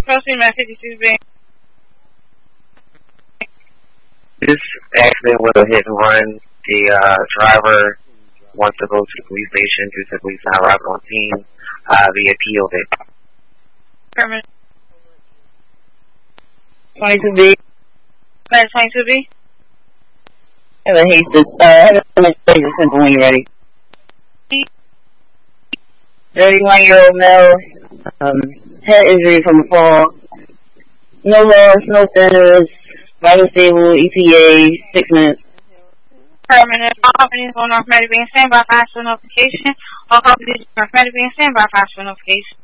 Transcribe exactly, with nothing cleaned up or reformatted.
Proceed, man, fifty-six B. This accident was a hit and run. The uh, driver wants to go to the police station due to police not arriving on scene. Uh, they appealed it. Permit. twenty-two B. Plan twenty-two B. Have a hasted, uh, have a message simple when you're ready. thirty-one-year-old male, um, head injury from a fall. No loss, no centers, vital stable, E T A, six minutes. Permanent. All companies on North Meadowbank standby for hospital notification. All companies on North Meadowbank standby for hospital notification.